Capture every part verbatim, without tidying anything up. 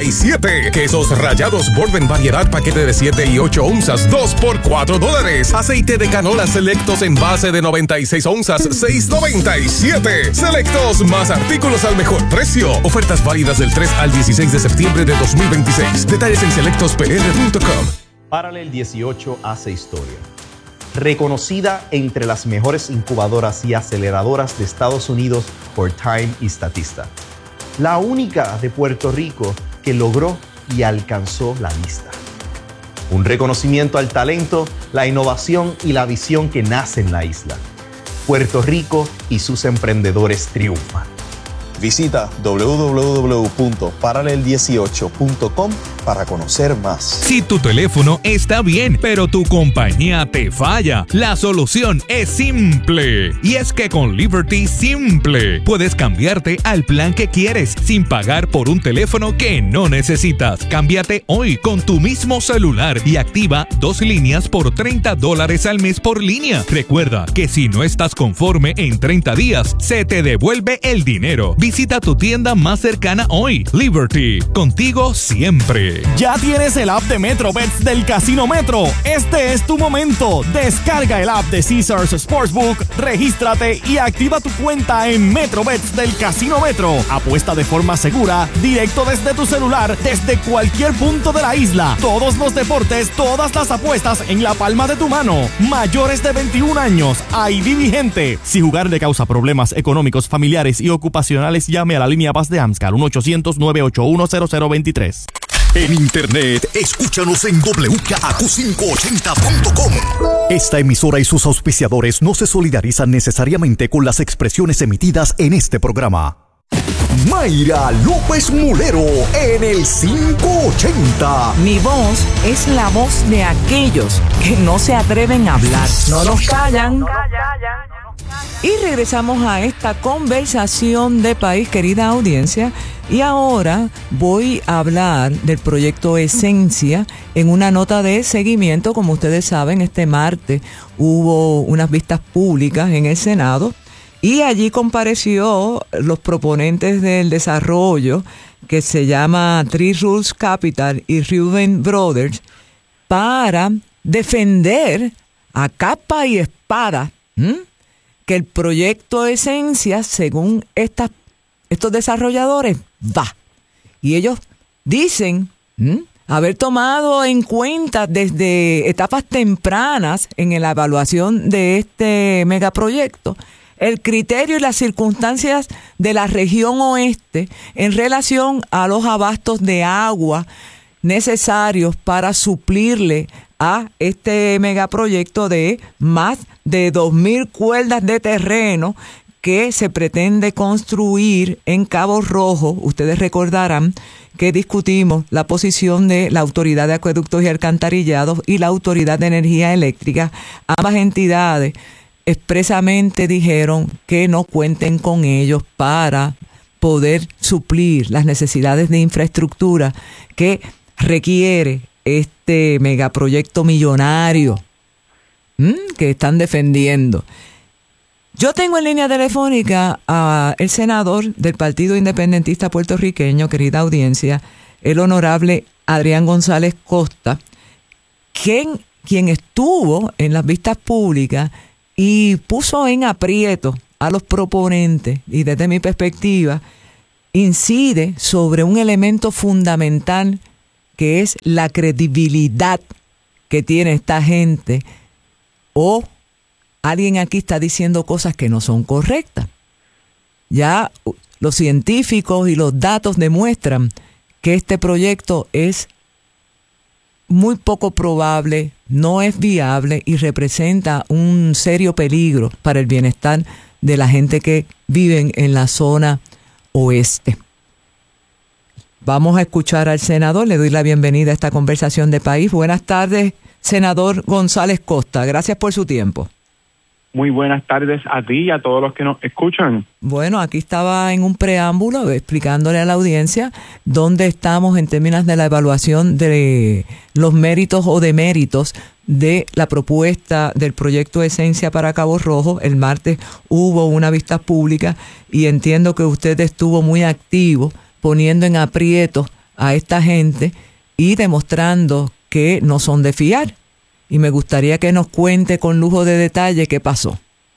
noventa y siete. Quesos Rallados Bourbon variedad paquete de siete y ocho onzas, dos por cuatro dólares. Aceite de canola Selectos en base de noventa y seis onzas, seis noventa y siete. Selectos más artículos al mejor precio. Ofertas válidas del tres al dieciséis de septiembre de dos mil veintiséis. Detalles en selectos p r punto com. Parallel dieciocho hace historia. Reconocida entre las mejores incubadoras y aceleradoras de Estados Unidos por Time y Statista. La única de Puerto Rico que logró y alcanzó la lista. Un reconocimiento al talento, la innovación y la visión que nace en la isla. Puerto Rico y sus emprendedores triunfan. Visita doble u doble u doble u punto parallel dieciocho punto com para conocer más. Si tu teléfono está bien, pero tu compañía te falla, la solución es simple. Y es que con Liberty Simple puedes cambiarte al plan que quieres sin pagar por un teléfono que no necesitas. Cámbiate hoy con tu mismo celular y activa dos líneas por treinta dólares al mes por línea. Recuerda que si no estás conforme en treinta días, se te devuelve el dinero. Visita tu tienda más cercana hoy. Liberty, contigo siempre. ¿Ya tienes el app de MetroBets del Casino Metro? Este es tu momento. Descarga el app de Caesars Sportsbook, regístrate y activa tu cuenta en MetroBets del Casino Metro. Apuesta de forma segura, directo desde tu celular, desde cualquier punto de la isla. Todos los deportes, todas las apuestas en la palma de tu mano. Mayores de veintiún años, I D vigente. Si jugar le causa problemas económicos, familiares y ocupacionales, llame a la línea Paz de AMSCAR uno ochocientos, nueve ocho uno, cero cero dos tres. En internet, escúchanos en doble u k a q quinientos ochenta punto com. Esta emisora y sus auspiciadores no se solidarizan necesariamente con las expresiones emitidas en este programa. Mayra López Mulero en el quinientos ochenta. Mi voz es la voz de aquellos que no se atreven a hablar. No nos callan. Y regresamos a esta conversación de país, querida audiencia. Y ahora voy a hablar del proyecto Esencia en una nota de seguimiento. Como ustedes saben, este martes hubo unas vistas públicas en el Senado y allí compareció los proponentes del desarrollo que se llama Three Rules Capital y Reuben Brothers para defender a capa y espada ¿m? que el proyecto Esencia, según estas, estos desarrolladores, va. Y ellos dicen ¿m? haber tomado en cuenta desde etapas tempranas en la evaluación de este megaproyecto el criterio y las circunstancias de la región oeste en relación a los abastos de agua necesarios para suplirle a este megaproyecto de más de dos mil cuerdas de terreno que se pretende construir en Cabo Rojo. Ustedes recordarán que discutimos la posición de la Autoridad de Acueductos y Alcantarillados y la Autoridad de Energía Eléctrica. Ambas entidades expresamente dijeron que no cuenten con ellos para poder suplir las necesidades de infraestructura que requiere este megaproyecto millonario ¿m? que están defendiendo. Yo tengo en línea telefónica al senador del Partido Independentista Puertorriqueño, querida audiencia, el honorable Adrián González Costa, quien, quien estuvo en las vistas públicas y puso en aprieto a los proponentes y desde mi perspectiva incide sobre un elemento fundamental que es la credibilidad que tiene esta gente, o alguien aquí está diciendo cosas que no son correctas. Ya los científicos y los datos demuestran que este proyecto es muy poco probable, no es viable y representa un serio peligro para el bienestar de la gente que vive en la zona oeste. Vamos a escuchar al senador. Le doy la bienvenida a esta conversación de país. Buenas tardes, senador González Costa. Gracias por su tiempo. Muy buenas tardes a ti y a todos los que nos escuchan. Bueno, aquí estaba en un preámbulo explicándole a la audiencia dónde estamos en términos de la evaluación de los méritos o deméritos de la propuesta del proyecto Esencia para Cabo Rojo. El martes hubo una vista pública y entiendo que usted estuvo muy activo poniendo en aprietos a esta gente y demostrando que no son de fiar. Y me gustaría que nos cuente con lujo de detalle qué pasó.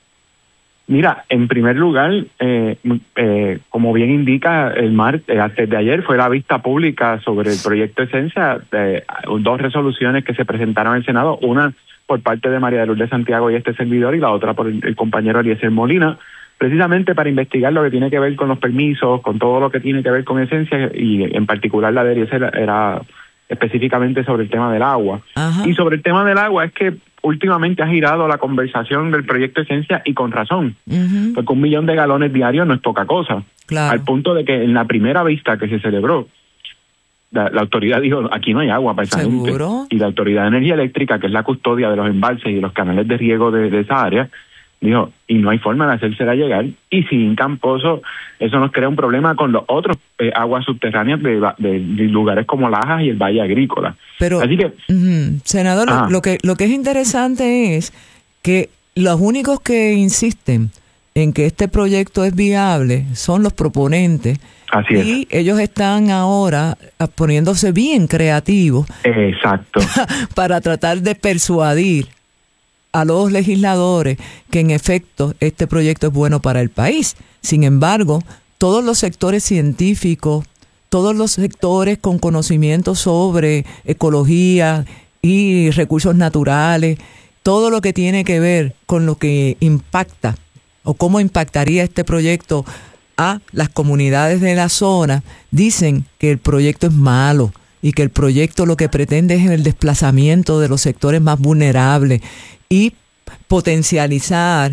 Mira, en primer lugar, eh, eh, como bien indica, el martes, antes de ayer fue la vista pública sobre el proyecto Esencia, de dos resoluciones que se presentaron en el Senado, una por parte de María de Lourdes Santiago y este servidor, y la otra por el, el compañero Eliezer Molina, precisamente para investigar lo que tiene que ver con los permisos, con todo lo que tiene que ver con Esencia, y en particular la de Eliezer era específicamente sobre el tema del agua. Ajá. Y sobre el tema del agua es que últimamente ha girado la conversación del proyecto Esencia, y con razón, uh-huh. porque un millón de galones diarios no es poca cosa. Claro. Al punto de que en la primera vista que se celebró, la, la autoridad dijo, aquí no hay agua para esa gente. Y la Autoridad de Energía Eléctrica, que es la custodia de los embalses y los canales de riego de, de esa área, dijo, y no hay forma de hacérsela llegar, y si hincan pozo, eso nos crea un problema con los otros eh, aguas subterráneas de, de, de lugares como Lajas y el Valle Agrícola. Pero, así que, uh, senador, lo, lo que lo que es interesante es que los únicos que insisten en que este proyecto es viable son los proponentes. Así es. Y ellos están ahora poniéndose bien creativos. Exacto. Para tratar de persuadir a los legisladores que en efecto este proyecto es bueno para el país. Sin embargo, todos los sectores científicos, todos los sectores con conocimiento sobre ecología y recursos naturales, todo lo que tiene que ver con lo que impacta o cómo impactaría este proyecto a las comunidades de la zona, dicen que el proyecto es malo y que el proyecto lo que pretende es el desplazamiento de los sectores más vulnerables y potencializar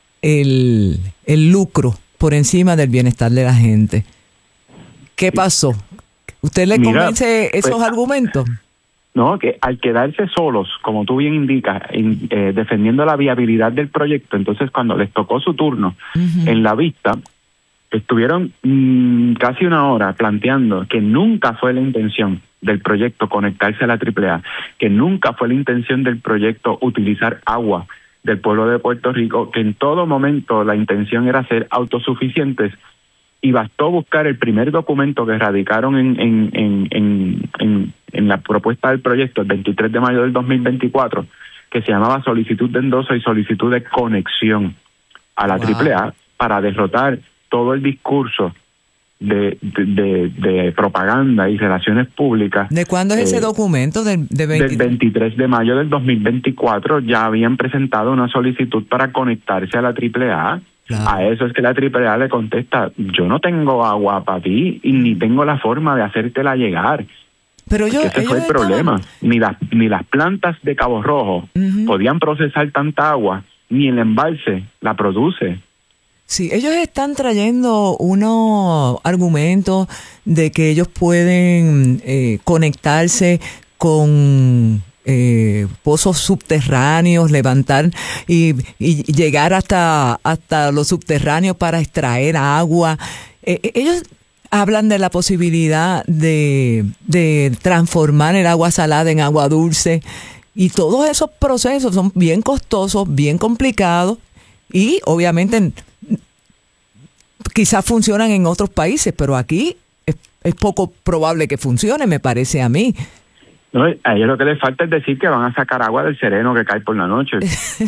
el, el lucro por encima del bienestar de la gente. ¿Qué pasó? ¿Usted le Mira, convence esos pues, argumentos? No, que al quedarse solos, como tú bien indicas, in, eh, defendiendo la viabilidad del proyecto, entonces cuando les tocó su turno uh-huh. en la vista, estuvieron mmm, casi una hora planteando que nunca fue la intención del proyecto conectarse a la triple A, que nunca fue la intención del proyecto utilizar agua del pueblo de Puerto Rico, que en todo momento la intención era ser autosuficientes, y bastó buscar el primer documento que radicaron en, en, en, en, en, en la propuesta del proyecto el veintitrés de mayo del dos mil veinticuatro, que se llamaba solicitud de endoso y solicitud de conexión a la wow. triple A, para derrotar todo el discurso De, de, de, de propaganda y relaciones públicas. ¿De cuándo es eh, ese documento? De, de veintitrés Del veintitrés de mayo del dos mil veinticuatro ya habían presentado una solicitud para conectarse a la triple A. Claro. A eso es que la triple A le contesta, yo no tengo agua para ti y ni tengo la forma de hacértela llegar. Pero yo, ese fue el estaban... problema. Ni las, ni las plantas de Cabo Rojo uh-huh. podían procesar tanta agua, ni el embalse la produce. Sí, ellos están trayendo unos argumentos de que ellos pueden eh, conectarse con eh, pozos subterráneos, levantar y, y llegar hasta, hasta los subterráneos para extraer agua. Eh, ellos hablan de la posibilidad de, de transformar el agua salada en agua dulce, y todos esos procesos son bien costosos, bien complicados, y obviamente quizás funcionan en otros países, pero aquí es, es poco probable que funcione, me parece a mí. No, a ellos lo que les falta es decir que van a sacar agua del sereno que cae por la noche.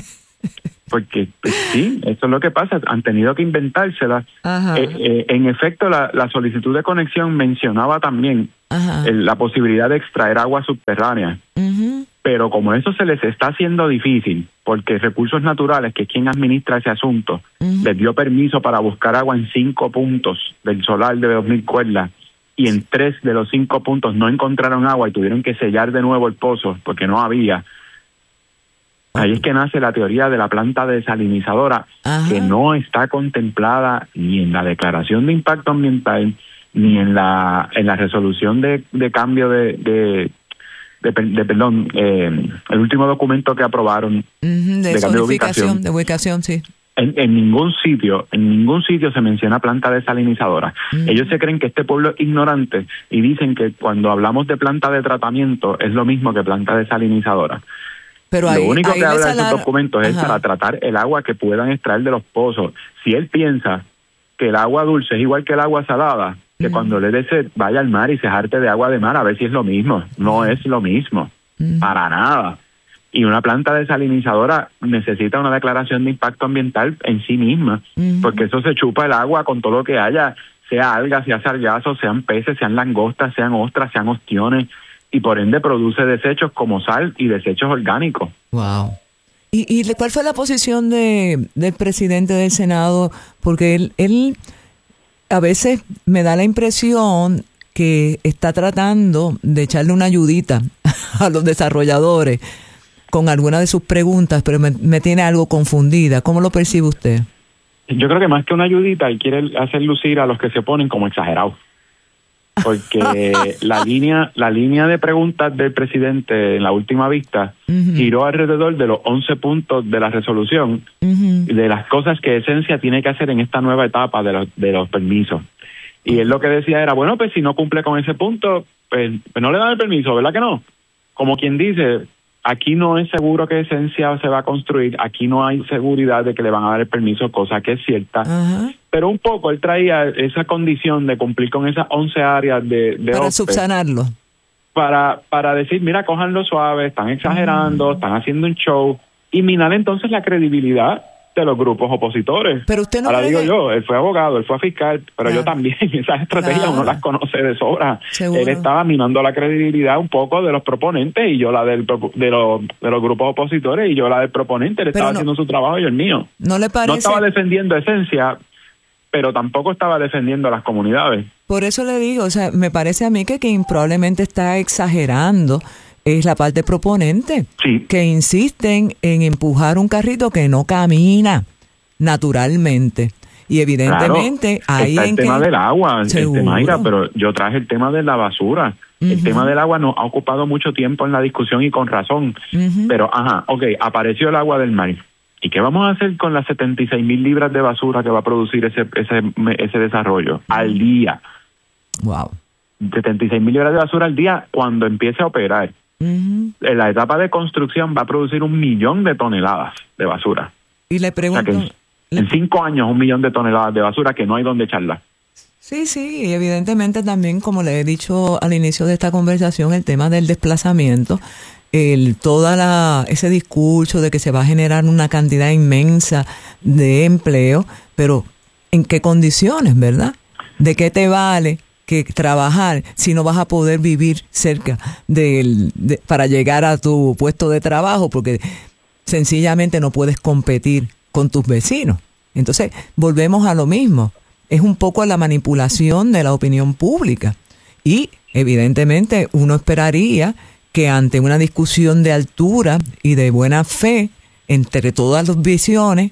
Porque pues, sí, eso es lo que pasa, han tenido que inventársela. Eh, eh, en efecto, la, la solicitud de conexión mencionaba también eh, la posibilidad de extraer agua subterránea. Uh-huh. Pero como eso se les está haciendo difícil, porque Recursos Naturales, que es quien administra ese asunto, uh-huh. les dio permiso para buscar agua en cinco puntos del solar de dos mil cuerdas, y en tres de los cinco puntos no encontraron agua y tuvieron que sellar de nuevo el pozo porque no había. Ahí es que nace la teoría de la planta desalinizadora, Ajá. que no está contemplada ni en la declaración de impacto ambiental, ni en la en la resolución de, de cambio de, de, de, de perdón, eh, el último documento que aprobaron uh-huh, de, de cambio de ubicación. De ubicación, sí. En, en ningún sitio, en ningún sitio se menciona planta desalinizadora. Mm. Ellos se creen que este pueblo es ignorante y dicen que cuando hablamos de planta de tratamiento es lo mismo que planta desalinizadora. Pero ahí, lo único ahí que habla desalar... de estos documentos Ajá. es para tratar el agua que puedan extraer de los pozos. Si él piensa que el agua dulce es igual que el agua salada, que uh-huh. cuando le dé sed vaya al mar y se jarte de agua de mar a ver si es lo mismo. No uh-huh. es lo mismo, uh-huh. para nada. Y una planta desalinizadora necesita una declaración de impacto ambiental en sí misma, uh-huh. porque eso se chupa el agua con todo lo que haya, sea algas, sea sargazos, sean peces, sean langostas, sean ostras, sean ostiones, y por ende produce desechos como sal y desechos orgánicos. Wow. ¿Y, y cuál fue la posición de del presidente del Senado? Porque él, él a veces me da la impresión que está tratando de echarle una ayudita a los desarrolladores con alguna de sus preguntas, pero me, me tiene algo confundida. ¿Cómo lo percibe usted? Yo creo que más que una ayudita, él quiere hacer lucir a los que se oponen como exagerados. Porque la línea la línea de preguntas del presidente en la última vista uh-huh. giró alrededor de los once puntos de la resolución, uh-huh. de las cosas que Esencia tiene que hacer en esta nueva etapa de los, de los permisos. Y uh-huh. él lo que decía era, bueno, pues si no cumple con ese punto, pues, pues no le dan el permiso, ¿verdad que no? Como quien dice, aquí no es seguro que Esencia se va a construir, aquí no hay seguridad de que le van a dar el permiso, cosa que es cierta. Uh-huh. Pero un poco él traía esa condición de cumplir con esas once áreas de, de para O P E subsanarlo. Para, para decir, mira, cójanlo suave, están exagerando, uh-huh. están haciendo un show, y minar entonces la credibilidad de los grupos opositores. Pero usted no Ahora cree digo que... yo, él fue abogado, él fue fiscal, pero claro. yo también, esas estrategias claro. uno las conoce de sobra. Seguro. Él estaba minando la credibilidad un poco de los proponentes y yo la del de los de los grupos opositores y yo la del proponente. Él pero estaba no, haciendo su trabajo y yo el mío. ¿No le parece? No estaba defendiendo Esencia, pero tampoco estaba defendiendo a las comunidades. Por eso le digo, o sea, me parece a mí que quien probablemente está exagerando es la parte proponente, sí. que insisten en empujar un carrito que no camina naturalmente. Y evidentemente claro, ahí está el en tema que... del agua, Seguro. el tema, mira, pero yo traje el tema de la basura. Uh-huh. El tema del agua nos ha ocupado mucho tiempo en la discusión y con razón. Uh-huh. Pero, ajá, ok, apareció el agua del mar. ¿Y qué vamos a hacer con las setenta y seis mil libras de basura que va a producir ese ese ese desarrollo uh-huh. al día? Wow. setenta y seis mil libras de basura al día cuando empiece a operar. Uh-huh. En la etapa de construcción va a producir un millón de toneladas de basura. Y le pregunto... O sea que en, le... en cinco años un millón de toneladas de basura que no hay donde echarla. Sí, sí, y evidentemente también, como le he dicho al inicio de esta conversación, el tema del desplazamiento, el toda la ese discurso de que se va a generar una cantidad inmensa de empleo, pero ¿en qué condiciones, verdad? ¿De qué te vale que trabajar si no vas a poder vivir cerca del de, para llegar a tu puesto de trabajo? Porque sencillamente no puedes competir con tus vecinos. Entonces, volvemos a lo mismo. Es un poco la manipulación de la opinión pública. Y, evidentemente, uno esperaría que ante una discusión de altura y de buena fe entre todas las visiones,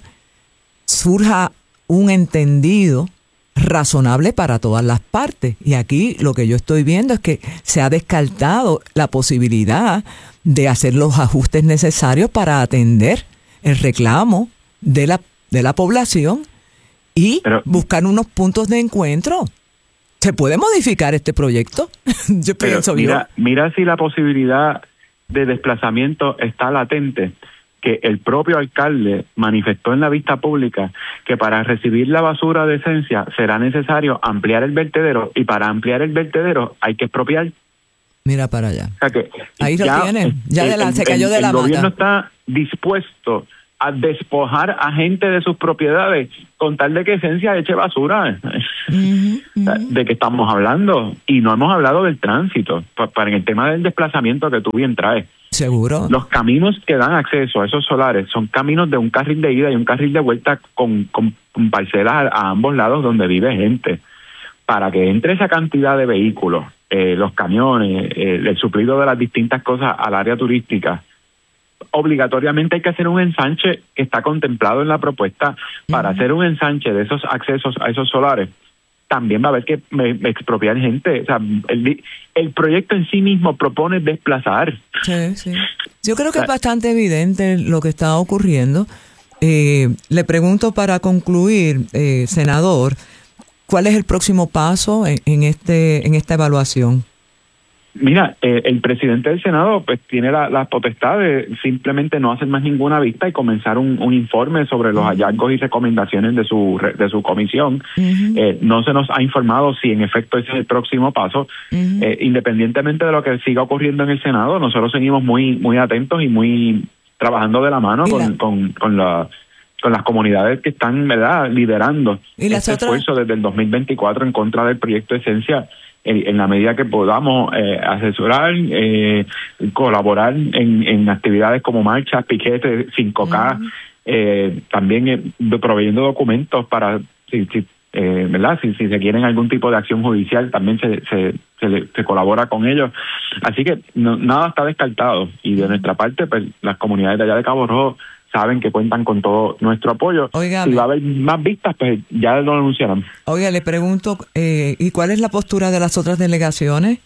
surja un entendido razonable para todas las partes. Y aquí lo que yo estoy viendo es que se ha descartado la posibilidad de hacer los ajustes necesarios para atender el reclamo de la, de la población y Pero, buscar unos puntos de encuentro. ¿Se puede modificar este proyecto? Yo pienso mira, yo. Mira si la posibilidad de desplazamiento está latente, que el propio alcalde manifestó en la vista pública que para recibir la basura de Esencia será necesario ampliar el vertedero y para ampliar el vertedero hay que expropiar. Mira para allá. O sea que ahí ya, lo tiene, ya el, de la, el, se cayó el, de la mata. El gobierno está dispuesto a despojar a gente de sus propiedades con tal de que Esencia eche basura. Uh-huh, uh-huh. ¿De qué estamos hablando? Y no hemos hablado del tránsito, para en el tema del desplazamiento que tú bien traes. Seguro. Los caminos que dan acceso a esos solares son caminos de un carril de ida y un carril de vuelta con, con, con parcelas a, a ambos lados donde vive gente. Para que entre esa cantidad de vehículos, eh, los camiones, eh, el suplido de las distintas cosas al área turística, obligatoriamente hay que hacer un ensanche que está contemplado en la propuesta. Para uh-huh. hacer un ensanche de esos accesos a esos solares. También va a haber que me, me expropiar gente. O sea, el, el proyecto en sí mismo propone desplazar. Sí, sí. Yo creo que o sea, es bastante evidente lo que está ocurriendo. Eh, le pregunto para concluir, eh, senador, ¿cuál es el próximo paso en, en este en esta evaluación? Mira, eh, el presidente del Senado pues tiene la, la potestad de simplemente no hacer más ninguna vista y comenzar un, un informe sobre los hallazgos y recomendaciones de su de su comisión. Uh-huh. Eh, no se nos ha informado si en efecto ese es el próximo paso. Uh-huh. Eh, independientemente de lo que siga ocurriendo en el Senado, nosotros seguimos muy muy atentos y muy trabajando de la mano con, la... con, con la con las comunidades que están, ¿verdad?, liderando este otras... esfuerzo desde el dos mil veinticuatro en contra del proyecto Esencia. En, en la medida que podamos eh, asesorar, eh, colaborar en, en actividades como marchas, piquetes, cinco K, uh-huh. eh, también eh, proveyendo documentos para, si, si, eh, ¿verdad? Si, si se quieren algún tipo de acción judicial, también se, se, se, se colabora con ellos. Así que no, nada está descartado. Y de nuestra parte, pues las comunidades de allá de Cabo Rojo saben que cuentan con todo nuestro apoyo. Oiga, si va a haber más vistas, pues ya lo anunciarán. Oiga, le pregunto, eh, ¿y cuál es la postura de las otras delegaciones?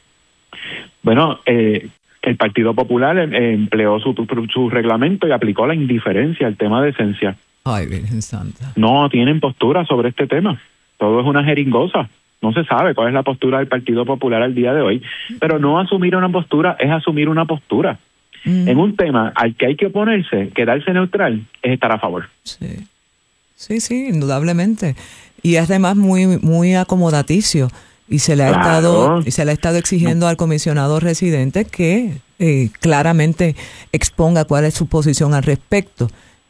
Bueno, eh, el Partido Popular eh, empleó su, su reglamento y aplicó la indiferencia al tema de Esencia. Ay, Virgen Santa. No tienen postura sobre este tema. Todo es una jeringosa. No se sabe cuál es la postura del Partido Popular al día de hoy. Pero no asumir una postura es asumir una postura. Mm. En un tema al que hay que oponerse, quedarse neutral, es estar a favor. Sí, sí, sí, indudablemente. Y es además muy, muy acomodaticio. Y se le ha claro. estado, y se le ha estado exigiendo no. al comisionado residente que eh, claramente exponga cuál es su posición al respecto.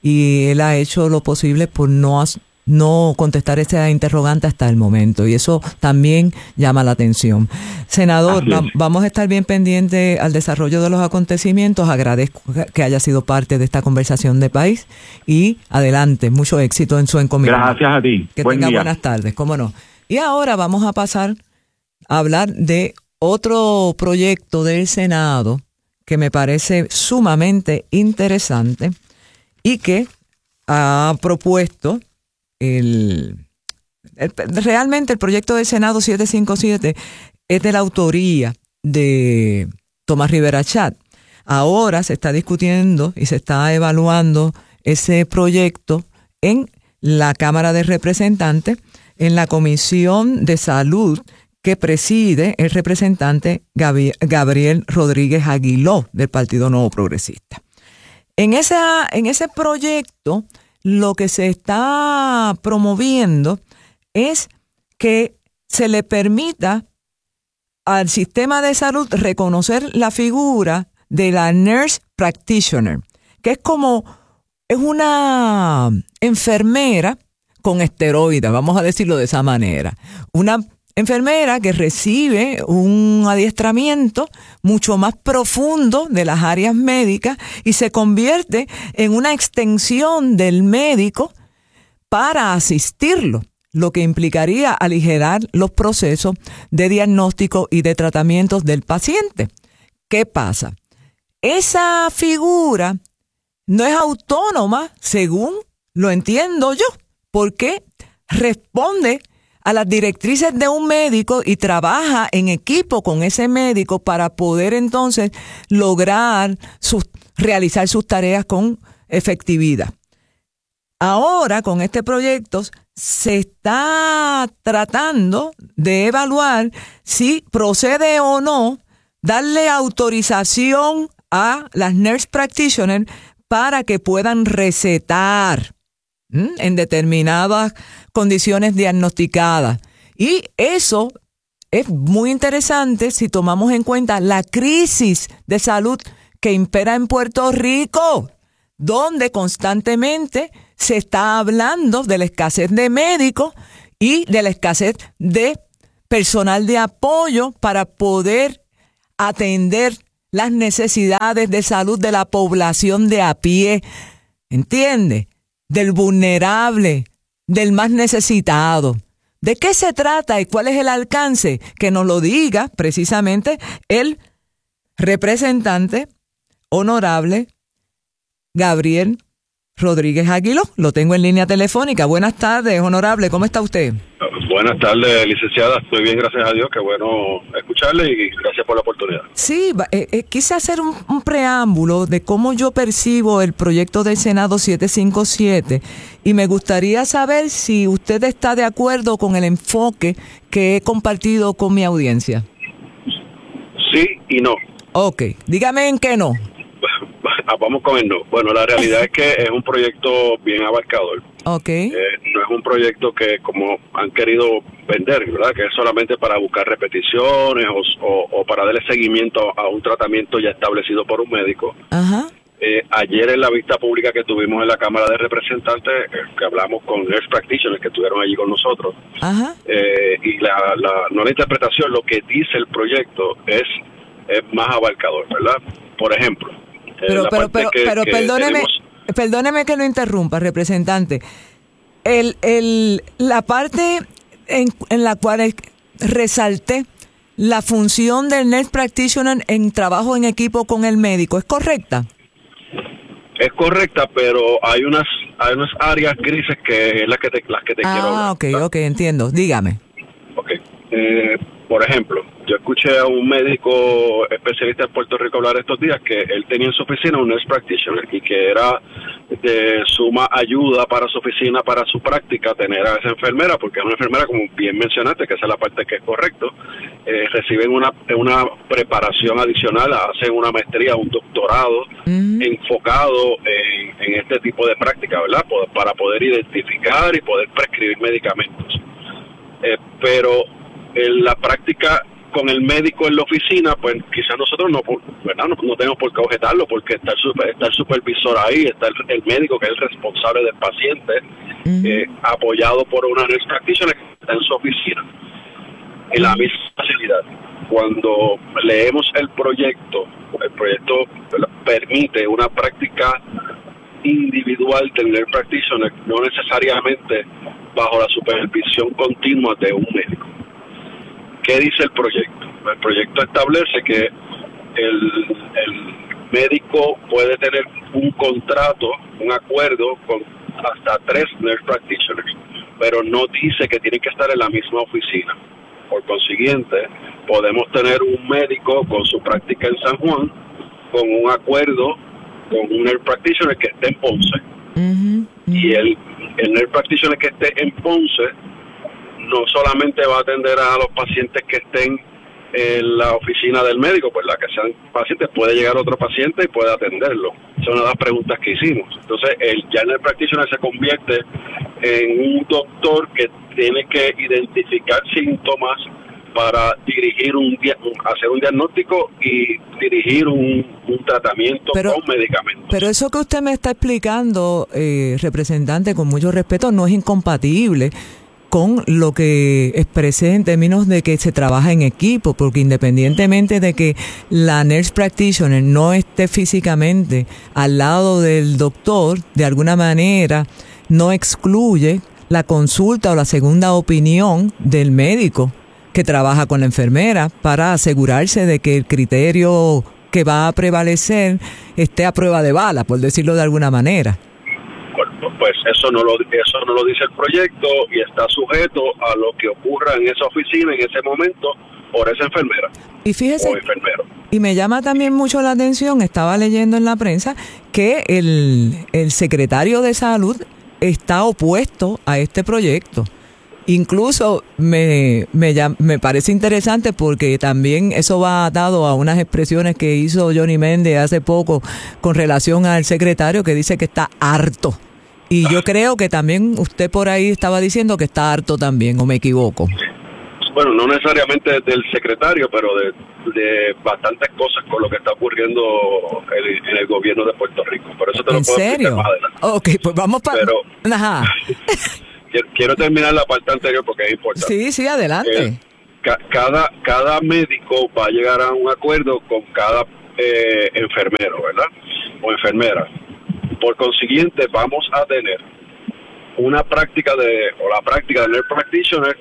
Y él ha hecho lo posible por no no contestar esa interrogante hasta el momento, y eso también llama la atención. Senador, va, vamos a estar bien pendientes al desarrollo de los acontecimientos. Agradezco que haya sido parte de esta conversación de país y adelante, mucho éxito en su encomienda. Gracias a ti. Que Buen tenga día. Buenas tardes, cómo no. Y ahora vamos a pasar a hablar de otro proyecto del Senado que me parece sumamente interesante y que ha propuesto El, el, realmente el proyecto del Senado setecientos cincuenta y siete es de la autoría de Tomás Rivera Chat. Ahora se está discutiendo y se está evaluando ese proyecto en la Cámara de Representantes, en la Comisión de Salud que preside el representante Gabriel Rodríguez Aguiló del Partido Nuevo Progresista. En, esa, en ese proyecto lo que se está promoviendo es que se le permita al sistema de salud reconocer la figura de la nurse practitioner, que es como, es una enfermera con esteroides, vamos a decirlo de esa manera. Una enfermera que recibe un adiestramiento mucho más profundo de las áreas médicas y se convierte en una extensión del médico para asistirlo, lo que implicaría aligerar los procesos de diagnóstico y de tratamientos del paciente. ¿Qué pasa? Esa figura no es autónoma, según lo entiendo yo, porque responde a las directrices de un médico y trabaja en equipo con ese médico para poder entonces lograr sus, realizar sus tareas con efectividad. Ahora, con este proyecto, se está tratando de evaluar si procede o no darle autorización a las nurse practitioners para que puedan recetar ¿m? en determinadas condiciones diagnosticadas. Y eso es muy interesante si tomamos en cuenta la crisis de salud que impera en Puerto Rico, donde constantemente se está hablando de la escasez de médicos y de la escasez de personal de apoyo para poder atender las necesidades de salud de la población de a pie, ¿entiende? Del vulnerable, del más necesitado. ¿De qué se trata y cuál es el alcance? Que nos lo diga precisamente el representante honorable Gabriel Rodríguez Aguiló. Lo tengo en línea telefónica. Buenas tardes, honorable. ¿Cómo está usted? Buenas tardes, licenciada. Estoy bien, gracias a Dios. Qué bueno escucharle y gracias por la oportunidad. Sí, eh, eh, quise hacer un, un preámbulo de cómo yo percibo el proyecto del Senado setecientos cincuenta y siete y me gustaría saber si usted está de acuerdo con el enfoque que he compartido con mi audiencia. Sí y no. Ok, dígame en qué no. Vamos con el no. Bueno, la realidad es que es un proyecto bien abarcador. Ok. Eh, no es un proyecto que, como han querido vender, ¿verdad? Que es solamente para buscar repeticiones o, o, o para darle seguimiento a un tratamiento ya establecido por un médico. Ajá. Eh, ayer en la vista pública que tuvimos en la Cámara de Representantes, eh, que hablamos con nurse practitioners que estuvieron allí con nosotros, Ajá. Eh, y la, la, no la interpretación, lo que dice el proyecto es, es más abarcador, ¿verdad? Por ejemplo, pero, pero, pero, que, pero que perdóneme, tenemos... perdóneme que lo interrumpa, representante. El, el, la parte en, en la cual resalté la función del nurse practitioner en trabajo en equipo con el médico, ¿es correcta? Es correcta, pero hay unas hay unas áreas grises que es las que te, las que te ah, quiero hablar. Ah, ok, ok, entiendo. Dígame. Ok. Eh, por ejemplo, yo escuché a un médico especialista en Puerto Rico hablar estos días que él tenía en su oficina un nurse practitioner y que era de suma ayuda para su oficina, para su práctica, tener a esa enfermera, porque es una enfermera, como bien mencionaste, que esa es la parte que es correcto, eh, reciben una, una preparación adicional, hacen una maestría, un doctorado uh-huh. enfocado en, en este tipo de práctica, ¿verdad? Para poder identificar y poder prescribir medicamentos. Eh, pero en la práctica con el médico en la oficina, pues quizás nosotros no, ¿verdad? No, no tenemos por qué objetarlo, porque está el, super, está el supervisor ahí, está el, el médico que es el responsable del paciente, uh-huh. eh, apoyado por una nurse practitioner que está en su oficina. En la misma facilidad, cuando leemos el proyecto, el proyecto permite una práctica individual del nurse practitioner, no necesariamente bajo la supervisión continua de un médico. ¿Qué dice el proyecto? El proyecto establece que el, el médico puede tener un contrato, un acuerdo con hasta tres nurse practitioners, pero no dice que tienen que estar en la misma oficina. Por consiguiente, podemos tener un médico con su práctica en San Juan, con un acuerdo con un nurse practitioner que esté en Ponce. Uh-huh, uh-huh. Y el, el nurse practitioner que esté en Ponce no solamente va a atender a los pacientes que estén en la oficina del médico, pues la que sean pacientes, puede llegar otro paciente y puede atenderlo. Esa es una de las preguntas que hicimos. Entonces, el nurse practitioner se convierte en un doctor que tiene que identificar síntomas para dirigir un hacer un diagnóstico y dirigir un, un tratamiento pero, con medicamentos. Pero eso que usted me está explicando, eh, representante, con mucho respeto, no es incompatible con lo que expresé en términos de que se trabaja en equipo, porque independientemente de que la nurse practitioner no esté físicamente al lado del doctor, de alguna manera no excluye la consulta o la segunda opinión del médico que trabaja con la enfermera para asegurarse de que el criterio que va a prevalecer esté a prueba de bala, por decirlo de alguna manera. Pues eso no lo eso no lo dice el proyecto y está sujeto a lo que ocurra en esa oficina en ese momento por esa enfermera y fíjese, o enfermero. Y me llama también mucho la atención, estaba leyendo en la prensa que el, el secretario de Salud está opuesto a este proyecto. Incluso me, me, me parece interesante porque también eso va atado a unas expresiones que hizo Johnny Méndez hace poco con relación al secretario, que dice que está harto. Y yo creo que también usted por ahí estaba diciendo que está harto también, ¿o me equivoco? Bueno, no necesariamente del secretario, pero de, de bastantes cosas con lo que está ocurriendo en, en el gobierno de Puerto Rico. Por eso te lo ¿En puedo serio? Más adelante. Ok, pues vamos para... Pero Ajá. quiero, quiero terminar la parte anterior porque es importante. Sí, sí, adelante. Eh, ca- cada, cada médico va a llegar a un acuerdo con cada eh, enfermero, ¿verdad? O enfermera. Por consiguiente, vamos a tener una práctica de, o la práctica del nurse practitioner,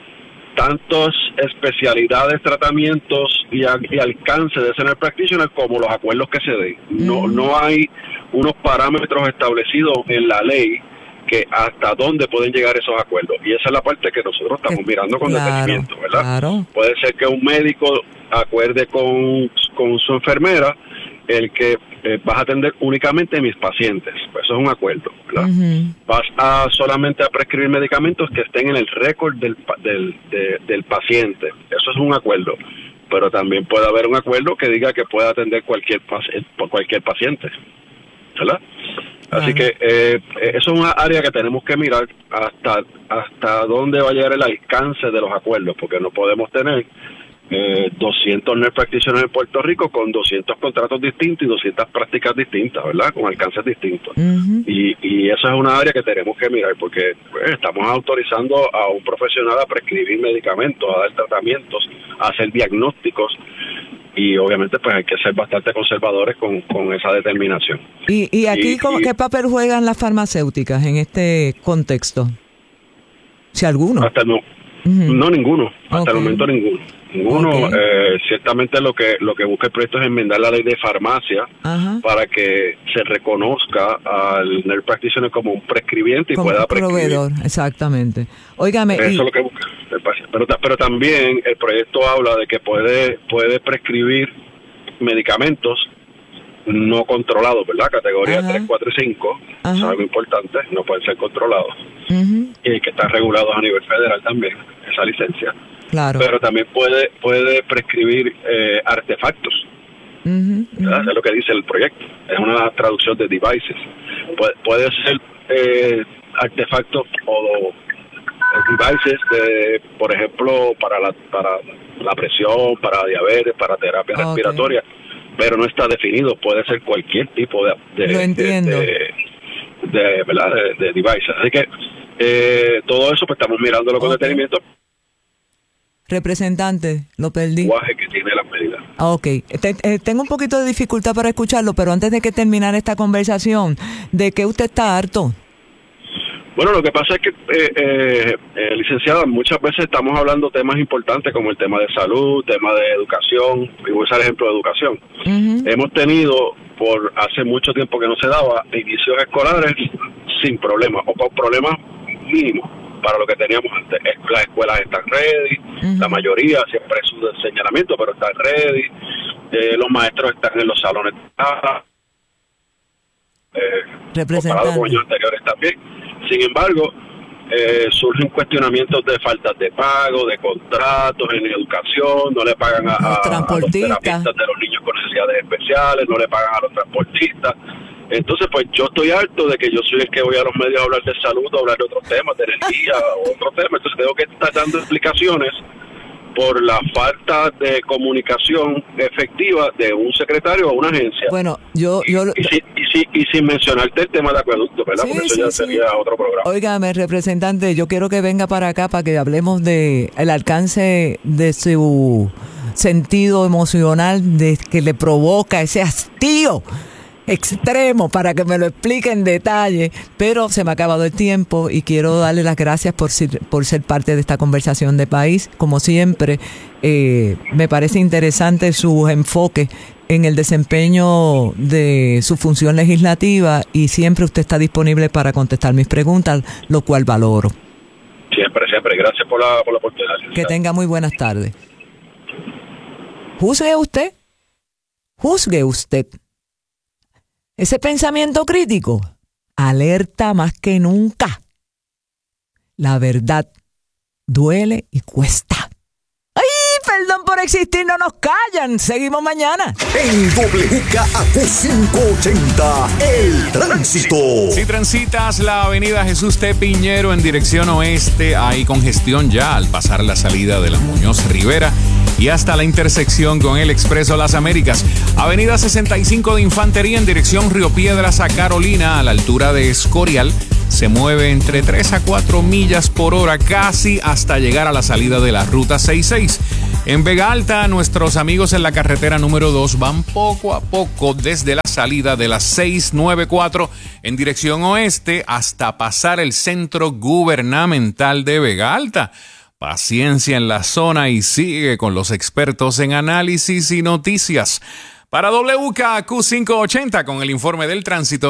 tantas especialidades, tratamientos y, a, y alcance de ese nurse practitioner como los acuerdos que se den. Mm. No, no hay unos parámetros establecidos en la ley que hasta dónde pueden llegar esos acuerdos. Y esa es la parte que nosotros estamos eh, mirando con claro, detenimiento, ¿verdad? Claro. Puede ser que un médico acuerde con, con su enfermera el que eh, vas a atender únicamente a mis pacientes, pues eso es un acuerdo, ¿verdad? Uh-huh. Vas a solamente a prescribir medicamentos que estén en el récord del, del, de, del paciente, eso es un acuerdo. pero también puede haber un acuerdo que diga que puede atender cualquier cualquier paciente, ¿verdad? Así uh-huh. que eh, eso es una área que tenemos que mirar hasta hasta dónde va a llegar el alcance de los acuerdos, porque no podemos tener eh, doscientos nurse practitioners en Puerto Rico con doscientos contratos distintos y doscientas prácticas distintas, ¿verdad? Con alcances distintos. Uh-huh. Y, y eso es una área que tenemos que mirar, porque pues, estamos autorizando a un profesional a prescribir medicamentos, a dar tratamientos, a hacer diagnósticos, y obviamente pues hay que ser bastante conservadores con, con esa determinación. ¿Y, y aquí y, qué papel juegan las farmacéuticas en este contexto? Si alguno. Hasta no, uh-huh. no ninguno, hasta okay. el momento ninguno. Ninguno, okay. eh, ciertamente lo que lo que busca el proyecto es enmendar la ley de farmacia uh-huh. para que se reconozca al nurse practitioner como un prescribiente y como pueda prescribir. Proveedor, exactamente. Óigame. Eso y... es lo que busca el paciente. Pero, pero también el proyecto habla de que puede puede prescribir medicamentos no controlados, ¿verdad? Categoría uh-huh. tres, cuatro y cinco, uh-huh. eso es algo importante, no pueden ser controlados. Uh-huh. Y que están regulados a nivel federal también, esa licencia. Claro. Pero también puede puede prescribir eh, artefactos. Uh-huh, uh-huh. Es lo que dice el proyecto. Es una traducción de devices. Puede, puede ser eh, artefactos o devices, de, por ejemplo, para la para la presión, para diabetes, para terapia okay. respiratoria, pero no está definido. Puede ser cualquier tipo de de, lo entiendo. de, de, de, ¿verdad? de, de devices. Así que eh, todo eso pues estamos mirándolo con okay. detenimiento. Representante, lo perdí. Que tiene las medidas. Ok, te, eh, tengo un poquito de dificultad para escucharlo, pero antes de que terminar esta conversación, ¿de qué usted está harto? Bueno, lo que pasa es que, eh, eh, eh, licenciada, muchas veces estamos hablando temas importantes como el tema de salud, tema de educación, y voy a usar el ejemplo de educación. Uh-huh. Hemos tenido, por hace mucho tiempo que no se daba, inicios escolares sin problemas, o con problemas mínimos para lo que teníamos antes. Las escuelas están ready, uh-huh. la mayoría, siempre es su señalamiento, pero están ready, eh, los maestros están en los salones, eh, comparado con años anteriores también. Sin embargo, eh, surgen cuestionamientos de faltas de pago, de contratos en educación, no le pagan a, a, a los terapistas de los niños con necesidades especiales, no le pagan a los transportistas. Entonces, pues yo estoy harto de que yo soy el que voy a los medios a hablar de salud, a hablar de otros temas, de energía, otros temas. Entonces tengo que estar dando explicaciones por la falta de comunicación efectiva de un secretario o una agencia. Bueno, yo... yo... Y, y, si, y, si, y sin mencionarte el tema de acueducto, ¿verdad? Sí, porque eso sí, ya sí. sería otro programa. Óigame, representante, yo quiero que venga para acá para que hablemos de el alcance de su sentido emocional, de que le provoca ese hastío extremo, para que me lo explique en detalle, pero se me ha acabado el tiempo y quiero darle las gracias por ser, por ser parte de esta conversación de país. Como siempre, eh, me parece interesante su enfoque en el desempeño de su función legislativa y siempre usted está disponible para contestar mis preguntas, lo cual valoro. Siempre, siempre. Gracias por la, por la oportunidad. Que tenga muy buenas tardes. Juzgue usted. Juzgue usted. Ese pensamiento crítico alerta más que nunca. La verdad duele y cuesta. ¡Ay, perdón por existir! ¡No nos callan! Seguimos mañana. En W K A Q quinientos ochenta, El Tránsito. Si transitas la avenida Jesús T. Piñero en dirección oeste, hay congestión ya al pasar la salida de la Muñoz Rivera y hasta la intersección con el Expreso Las Américas. Avenida sesenta y cinco de Infantería en dirección Río Piedras a Carolina, a la altura de Escorial, se mueve entre tres a cuatro millas por hora, casi hasta llegar a la salida de la Ruta sesenta y seis. En Vega Alta, nuestros amigos en la carretera número dos van poco a poco desde la salida de la seiscientos noventa y cuatro en dirección oeste hasta pasar el centro gubernamental de Vega Alta. Paciencia en la zona y sigue con los expertos en análisis y noticias. Para W K A Q quinientos ochenta con el informe del tránsito,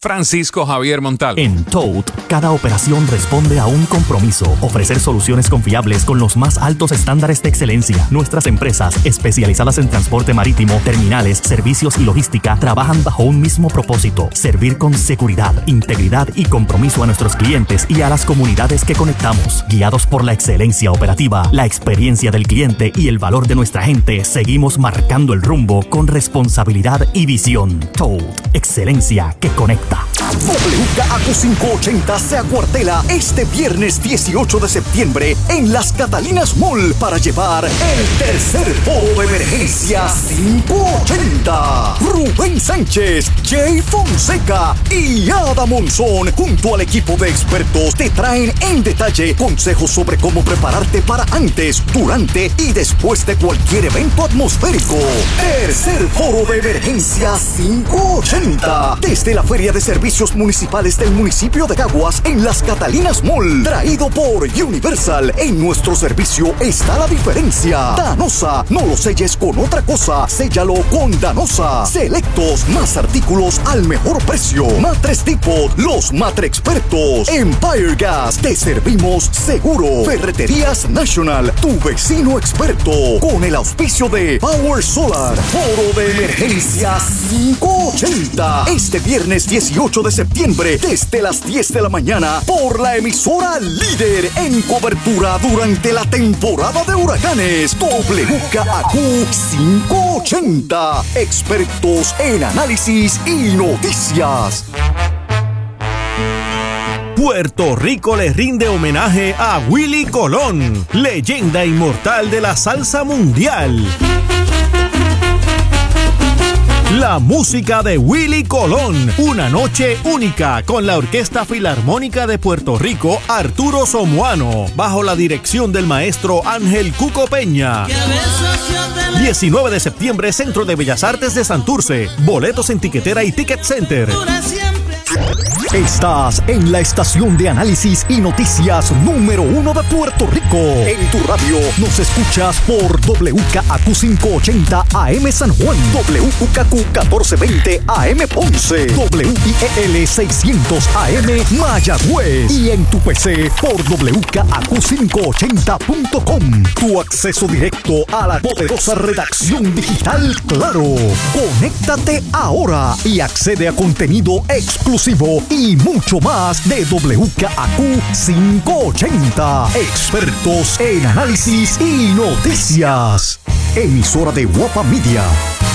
Francisco Javier Montalvo. En Toad, cada operación responde a un compromiso. Ofrecer soluciones confiables con los más altos estándares de excelencia. Nuestras empresas, especializadas en transporte marítimo, terminales, servicios y logística, trabajan bajo un mismo propósito: servir con seguridad, integridad y compromiso a nuestros clientes y a las comunidades que conectamos. Guiados por la excelencia operativa, la experiencia del cliente y el valor de nuestra gente, seguimos marcando el rumbo con responsabilidad y visión. Toad, excelencia que conecta. W K A Q quinientos ochenta se acuartela este viernes dieciocho de septiembre en Las Catalinas Mall para llevar el tercer foro de emergencia quinientos ochenta. Rubén Sánchez, Jay Fonseca y Ada Monzón, junto al equipo de expertos, te traen en detalle consejos sobre cómo prepararte para antes, durante y después de cualquier evento atmosférico. Tercer foro de emergencia quinientos ochenta, desde la Feria de Servicios Municipales del municipio de Caguas en Las Catalinas Mall, traído por Universal. En nuestro servicio está la diferencia. Danosa, no lo selles con otra cosa, séllalo con Danosa. Selectos, más artículos al mejor precio. Matres Depot, los matre expertos. Empire Gas, te servimos seguro. Ferreterías National, tu vecino experto. Con el auspicio de Power Solar. Foro de emergencia quinientos ochenta, este viernes dieciocho de septiembre, desde las diez de la mañana, por la emisora líder en cobertura durante la temporada de huracanes. W K A Q quinientos ochenta, expertos en análisis y noticias. Puerto Rico le rinde homenaje a Willie Colón, leyenda inmortal de la salsa mundial. La música de Willie Colón, una noche única con la Orquesta Filarmónica de Puerto Rico Arturo Somoano, bajo la dirección del maestro Ángel Cuco Peña. diecinueve de septiembre, Centro de Bellas Artes de Santurce. Boletos en Tiquetera y Ticket Center. Estás en la estación de análisis y noticias número uno de Puerto Rico. En tu radio nos escuchas por W K A Q quinientos ochenta A M San Juan, W K A Q catorce veinte A M Ponce, W I E L seiscientos A M Mayagüez y en tu P C por W K A Q quinientos ochenta punto com. Tu acceso directo a la poderosa redacción digital Claro. Conéctate ahora y accede a contenido exclusivo y mucho más de W K A Q quinientos ochenta. Expertos en análisis y noticias. Emisora de Guapa Media.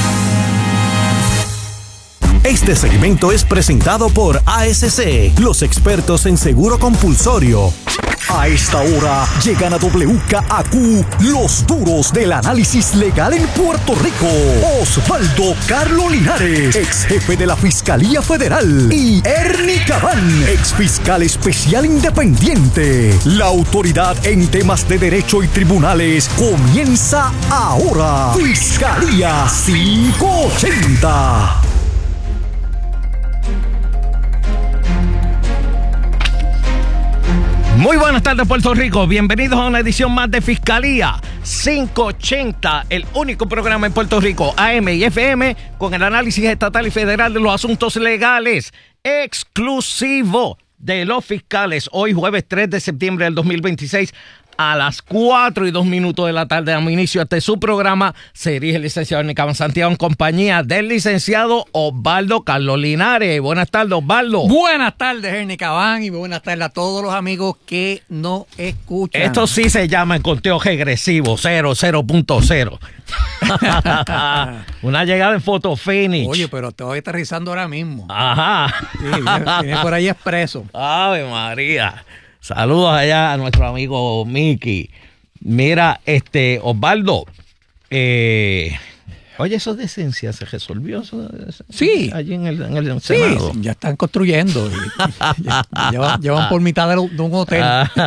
Este segmento es presentado por A S C, los expertos en seguro compulsorio. A esta hora llegan a W K A Q los duros del análisis legal en Puerto Rico. Osvaldo Carlo Linares, ex jefe de la Fiscalía Federal, y Ernie Cabán, ex fiscal especial independiente. La autoridad en temas de derecho y tribunales comienza ahora. Fiscalía quinientos ochenta. Muy buenas tardes, Puerto Rico. Bienvenidos a una edición más de Fiscalía quinientos ochenta, el único programa en Puerto Rico, A M y F M, con el análisis estatal y federal de los asuntos legales, exclusivo de los fiscales. Hoy, jueves tres de septiembre del dos mil veintiséis, a las cuatro y dos minutos de la tarde, damos inicio a este su programa. Se dirige el licenciado Ernie Cabán Santiago en compañía del licenciado Osvaldo Carlos Linares. Buenas tardes, Osvaldo. Buenas tardes, Ernie Cabán, y buenas tardes a todos los amigos que nos escuchan. Esto sí se llama en conteo regresivo, cero, cero punto cero. Una llegada en photo finish. Oye, pero te voy aterrizando ahora mismo. Ajá. Sí, viene, viene por ahí expreso. Ave María. Saludos allá a nuestro amigo Mickey. Mira, este, Osvaldo, eh, oye, eso de esencia se resolvió. Eso, sí. Allí en el, en el sí, Senado. Ya están construyendo. Y, ya, llevan, llevan por mitad de, de un hotel.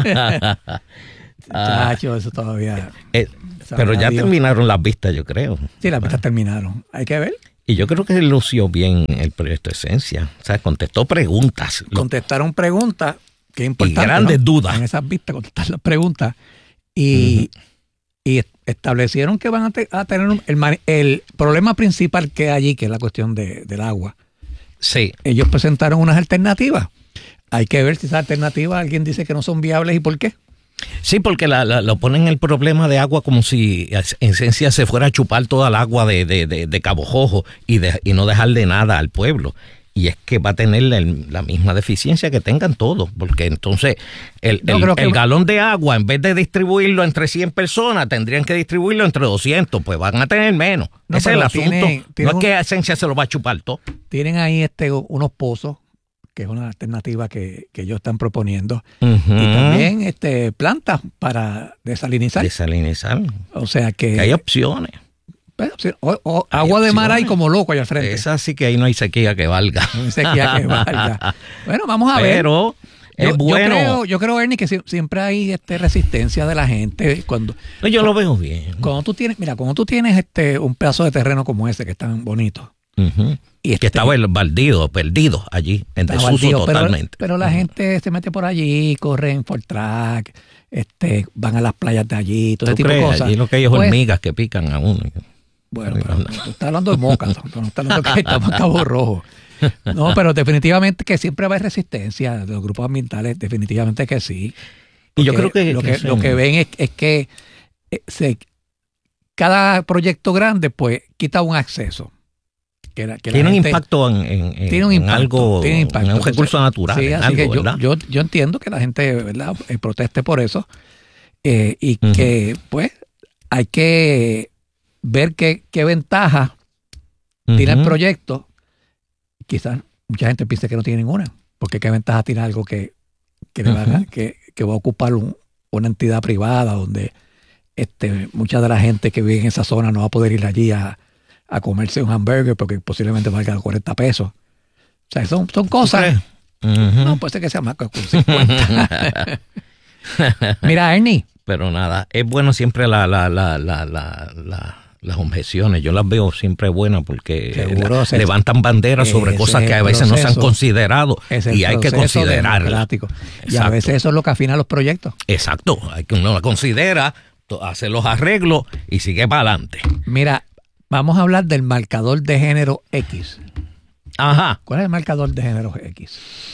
Chacho, eso todavía. Eh, pero ya Dios. Terminaron las vistas, yo creo. Sí, las vistas terminaron. Hay que ver. Y yo creo que se lució bien el proyecto de esencia. O sea, contestó preguntas. Contestaron preguntas. Que es importante, y grandes ¿no? dudas. En esas vistas, contestar las preguntas. Y, uh-huh. y establecieron que van a, te, a tener un, el, el problema principal que hay allí, que es la cuestión de, del agua, Sí. Ellos presentaron unas alternativas. Hay que ver si esas alternativas alguien dice que no son viables y por qué. Sí, porque la, la, lo ponen el problema de agua como si en esencia se fuera a chupar toda el agua de, de, de, de Cabo Jojo y, de, y no dejarle nada al pueblo. Y es que va a tener la, la misma deficiencia que tengan todos, porque entonces el, el, el que... galón de agua, en vez de distribuirlo entre cien personas, tendrían que distribuirlo entre doscientos, pues van a tener menos. No, ese es el asunto. Tienen, tienen no es que a esencia se lo va a chupar todo. Tienen ahí este unos pozos, que es una alternativa que, que ellos están proponiendo, uh-huh. y también este plantas para desalinizar. Desalinizar. O sea que, que hay opciones. Pero, o, o, agua opciones. De mar hay como loco allá al frente. Esa sí que ahí no hay sequía que valga. No hay sequía que valga. Bueno, vamos a Pero, ver. Pero es yo, bueno. Yo creo, yo creo, Ernie, que si, siempre hay este resistencia de la gente cuando. No, yo lo veo bien. Cuando tú tienes, mira, cuando tú tienes este un pedazo de terreno como ese que es tan bonito. Uh-huh. Y este, que estaba el baldío, perdido allí, en desuso baldío, Pero, totalmente. pero la uh-huh. gente se mete por allí, corren por track, este, van a las playas de allí, todo ese tipo crees? de cosas. Allí lo que hay es pues, hormigas que pican a uno. Bueno, pero no. Tú estás hablando de mocas, no estás hablando que estamos en Cabo Rojo. No, pero definitivamente que siempre va a haber resistencia de los grupos ambientales, definitivamente que sí. Y yo creo que lo que, que, lo que ven es, es que se, cada proyecto grande pues quita un acceso. Que la, que tiene un impacto en, en, tiene un impacto, en algo, tiene impacto. en un recurso Entonces, natural. Sí, en así algo, que yo, ¿verdad? yo, yo entiendo que la gente, ¿verdad?, eh, proteste por eso eh, y Uh-huh. que pues hay que ver qué, qué ventaja Uh-huh. tiene el proyecto. Quizás mucha gente piensa que no tiene ninguna, porque qué ventaja tiene algo que, que, le va, Uh-huh. a, que, que va a ocupar un, una entidad privada donde este, mucha de la gente que vive en esa zona no va a poder ir allí a, a comerse un hamburger porque posiblemente valga cuarenta pesos. O sea, son, son cosas. Uh-huh. No, puede ser que sea más que cincuenta. Mira, Ernie. Pero nada, es bueno siempre la, la, la, la, la, la las objeciones, yo las veo siempre buenas porque Seguro, la, levantan banderas sobre cosas que a veces proceso, no se han considerado y hay que considerarlas. Y a veces eso es lo que afina los proyectos. Exacto, hay que uno la considera, hace los arreglos y sigue para adelante. Mira, vamos a hablar del marcador de género X. Ajá. ¿Cuál es el marcador de género X?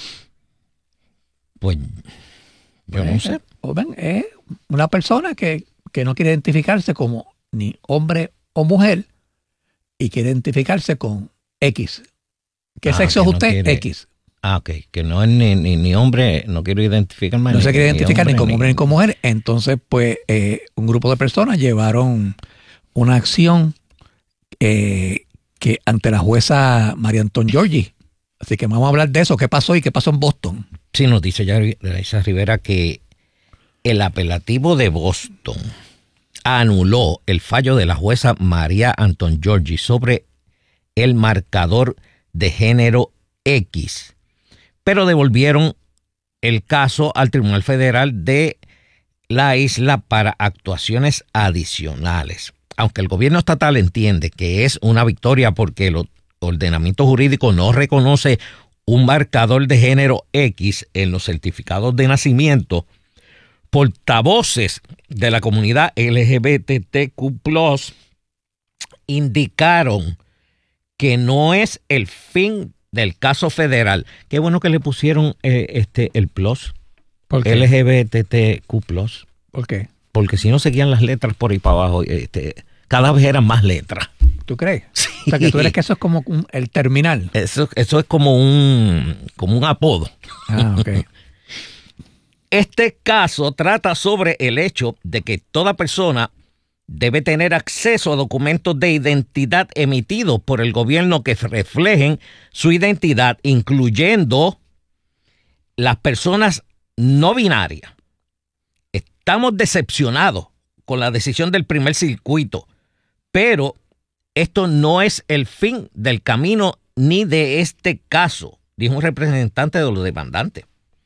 Pues yo pues, no sé. Ven, es una persona que, que no quiere identificarse como ni hombre o mujer y quiere identificarse con X. ¿Qué ah, sexo es usted? No quiere, X. Ah, ok. Que no es ni, ni, ni hombre, no quiero identificarme. No ni, se quiere identificar ni, ni como hombre, hombre ni como mujer. Entonces, pues, eh, un grupo de personas llevaron una acción eh, que ante la jueza María Antón Giorgi. Así que vamos a hablar de eso. ¿Qué pasó y qué pasó en Boston? Sí, nos dice ya Raisa Rivera que el apelativo de Boston anuló el fallo de la jueza María Antón Giorgi sobre el marcador de género X, pero devolvieron el caso al Tribunal Federal de la isla para actuaciones adicionales. Aunque el gobierno estatal entiende que es una victoria porque el ordenamiento jurídico no reconoce un marcador de género X en los certificados de nacimiento, portavoces de la comunidad L G B T Q plus, indicaron que no es el fin del caso federal. Qué bueno que le pusieron eh, este el plus. ¿Por qué? L G B T Q plus. ¿Por qué? Porque si no seguían las letras por ahí para abajo, este, cada vez eran más letras. ¿Tú crees? Sí. O sea, que tú crees que eso es como un, el terminal. Eso, eso es como un, como un apodo. Ah, ok. Este caso trata sobre el hecho de que toda persona debe tener acceso a documentos de identidad emitidos por el gobierno que reflejen su identidad, incluyendo las personas no binarias. Estamos decepcionados con la decisión del primer circuito, pero esto no es el fin del camino ni de este caso, dijo un representante de los demandantes.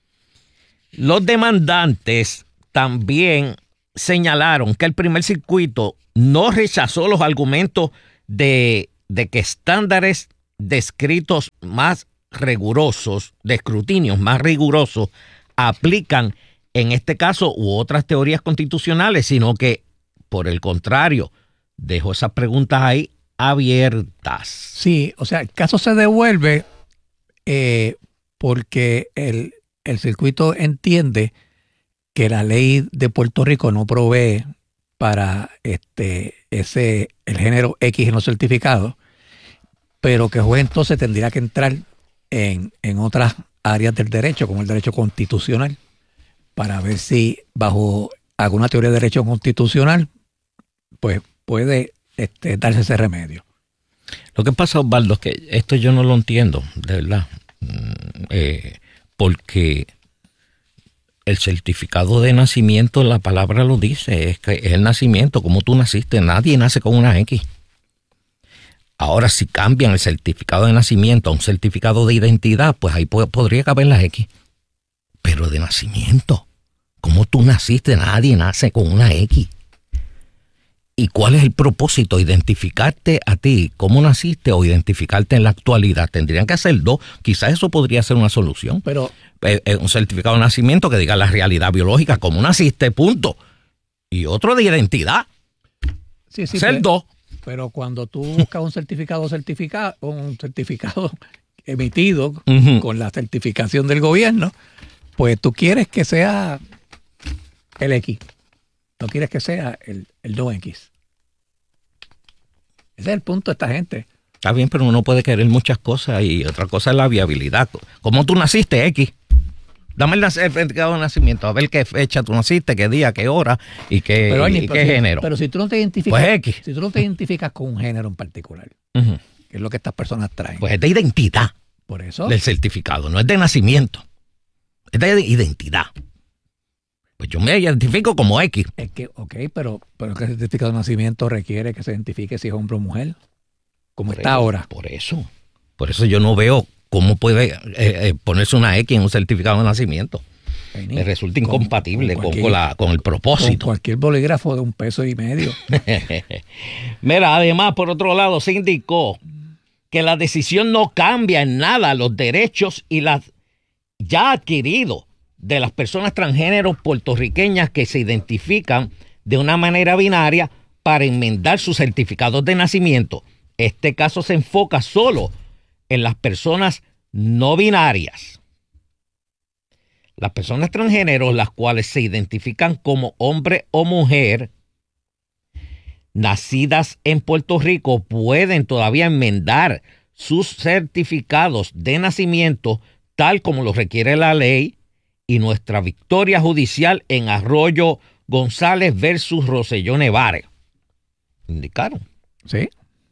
Los demandantes también señalaron que el primer circuito no rechazó los argumentos de, de que estándares descritos más rigurosos, de escrutinios más rigurosos, aplican en este caso u otras teorías constitucionales, sino que, por el contrario, dejó esas preguntas ahí abiertas. Sí, o sea, el caso se devuelve eh, porque el, el circuito entiende que la ley de Puerto Rico no provee para este ese el género X en los certificados, pero que el juez entonces tendría que entrar en, en otras áreas del derecho, como el derecho constitucional, para ver si bajo alguna teoría de derecho constitucional pues puede este, darse ese remedio. Lo que pasa, Osvaldo, es que esto yo no lo entiendo, de verdad, eh, porque el certificado de nacimiento, la palabra lo dice, es que es el nacimiento, como tú naciste, nadie nace con una X. Ahora, si cambian el certificado de nacimiento a un certificado de identidad, pues ahí po- podría caber la X. Pero de nacimiento, como tú naciste, nadie nace con una X. ¿Y cuál es el propósito? Identificarte a ti, cómo naciste, o identificarte en la actualidad. Tendrían que hacer dos. Quizás eso podría ser una solución. Pero eh, eh, un certificado de nacimiento que diga la realidad biológica, cómo naciste, punto. Y otro de identidad. Sí, sí, Hacer pero, dos. Pero cuando tú buscas un certificado, certificado, un certificado emitido Uh-huh. con la certificación del gobierno, pues tú quieres que sea el X. No quieres que sea el, el no X. Ese es el punto de esta gente. Está bien, pero uno puede querer muchas cosas y otra cosa es la viabilidad. ¿Cómo tú naciste, X? Dame el certificado de nacimiento, a ver qué fecha tú naciste, qué día, qué hora y qué, Pero, y Añi, pero qué si, género. Pero si tú no te identificas, Pues X. si tú no te identificas con un género en particular, Uh-huh. que es lo que estas personas traen. Pues es de identidad. Por eso. Del certificado, no es de nacimiento. Es de identidad. Pues yo me identifico como X. Es que, ok, pero, pero que el certificado de nacimiento requiere que se identifique si es hombre o mujer, como Por está eso, ahora. Por eso. Por eso yo no veo cómo puede eh, eh, ponerse una X en un certificado de nacimiento. Penny, Me resulta con- incompatible con con, cualquier- con la, con el Con propósito. cualquier bolígrafo de un peso y medio. Mira, además, por otro lado, se indicó que la decisión no cambia en nada los derechos y las ya adquiridos de las personas transgéneros puertorriqueñas que se identifican de una manera binaria para enmendar sus certificados de nacimiento. Este caso se enfoca solo en las personas no binarias. Las personas transgéneros, las cuales se identifican como hombre o mujer, nacidas en Puerto Rico, pueden todavía enmendar sus certificados de nacimiento tal como lo requiere la ley y nuestra victoria judicial en Arroyo González versus Rosselló Nevares. Indicaron. Sí.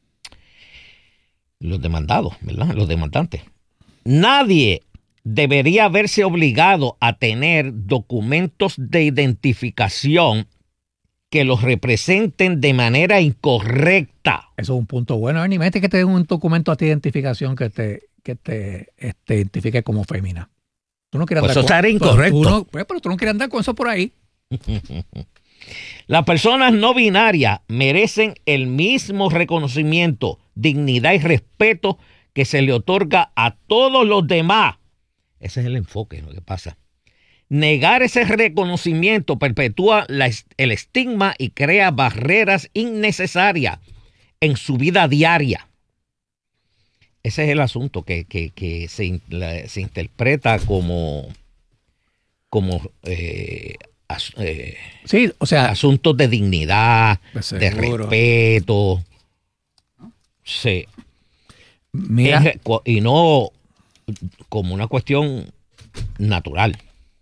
Los demandados, ¿verdad? Los demandantes. Nadie debería verse obligado a tener documentos de identificación que los representen de manera incorrecta. Eso es un punto bueno. Ni mete que te den un documento de identificación que te, que te este, identifique como fémina. Tú no quieres Pues andar eso con- estaría pero incorrecto. tú no- pues, pero tú no quieres andar con eso por ahí. Las personas no binarias merecen el mismo reconocimiento, dignidad y respeto que se le otorga a todos los demás. Ese es el enfoque, lo que pasa. Negar ese reconocimiento perpetúa la es- el estigma y crea barreras innecesarias en su vida diaria. Ese es el asunto que, que, que se, in- la- se interpreta como, como eh, as- eh, Sí, o sea, asuntos de dignidad, Pues de seguro. respeto. Sí. mira, Es re- cu- y no como una cuestión natural.